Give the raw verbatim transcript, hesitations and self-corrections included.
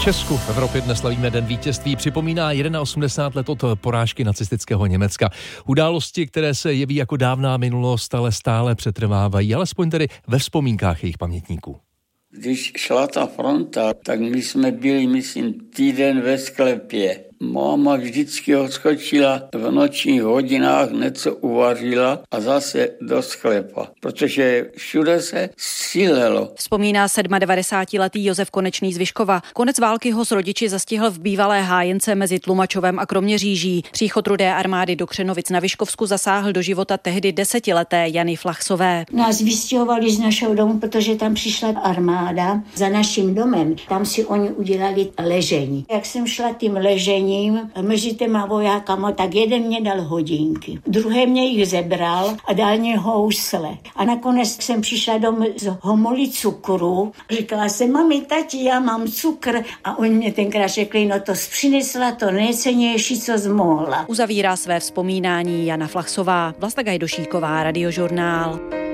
Česku v Evropě dnes slavíme Den vítězství, připomíná osmdesát jedna let od porážky nacistického Německa. Události, které se jeví jako dávná minulost, ale stále přetrvávají, alespoň tedy ve vzpomínkách jejich pamětníků. Když šla ta fronta, tak my jsme byli, myslím, týden ve sklepě. Máma vždycky odskočila v nočních hodinách, něco uvařila a zase do sklepa, protože všude se střílelo. Vzpomíná devadesátsedmiletý Josef Konečný z Vyškova. Konec války ho s rodiči zastihl v bývalé hájence mezi Tlumačovem a Kroměříží. Příchod Rudé armády do Křenovic na Vyškovsku zasáhl do života tehdy desetileté Jany Flachsové. Nás vystěhovali z našeho domu, protože tam přišla armáda za naším domem. Tam si oni udělali ležení. Jak jsem šla tím ležením mezi těma vojákama, tak jeden mě dal hodinky, druhý mě jich zebral a dal mě housle. A nakonec jsem přišla domů z homoly cukru. Říkala jsem, mami, tati, já mám cukr. A oni mě tenkrát řekli, no to přinesla to nejcennější, co zmohla. Uzavírá své vzpomínání Jana Flachsová. Vlasta Gajdošíková, Radiožurnál.